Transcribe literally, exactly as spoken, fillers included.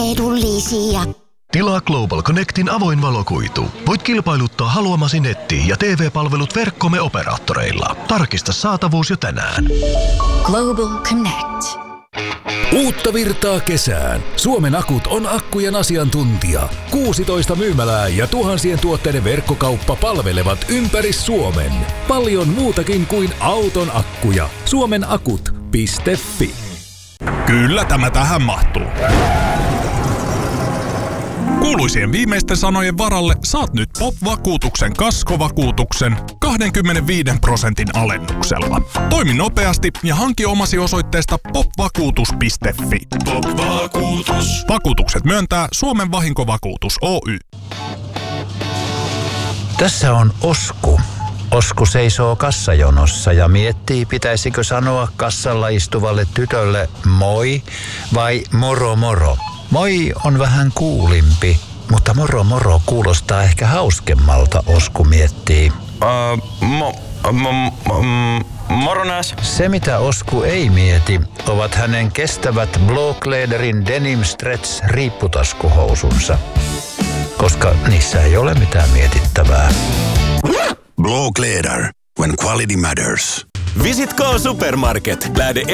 edullisia. Tilaa Global Connectin avoin valokuitu. Voit kilpailuttaa haluamasi netti- ja T V-palvelut verkkomme operaattoreilla. Tarkista saatavuus jo tänään. Global Connect. Uutta virtaa kesään. Suomen Akut on akkujen asiantuntija. kuusitoista myymälää ja tuhansien tuotteiden verkkokauppa palvelevat ympäri Suomen. Paljon muutakin kuin auton akkuja. Suomenakut piste fi. Kyllä tämä tähän mahtuu. Kuuluisien viimeisten sanojen varalle saat nyt P O P-vakuutuksen kaskovakuutuksen kaksikymmentäviisi prosentin alennuksella. Toimi nopeasti ja hanki omasi osoitteesta popvakuutus piste fi. P O P-vakuutus. Vakuutukset myöntää Suomen vahinkovakuutus Oy. Tässä on Osku. Osku seisoo kassajonossa ja miettii, pitäisikö sanoa kassalla istuvalle tytölle moi vai moro moro. Moi on vähän kuulimpi, mutta moro moro kuulostaa ehkä hauskemmalta, Osku miettii. Uh, mo, mo, mo, moro nääs. Se mitä Osku ei mieti, ovat hänen kestävät Blåkläderin Denim Stretch riipputaskuhousunsa, koska niissä ei ole mitään mietittävää. Blåkläder, when quality matters. Visit K Supermarket. Lähde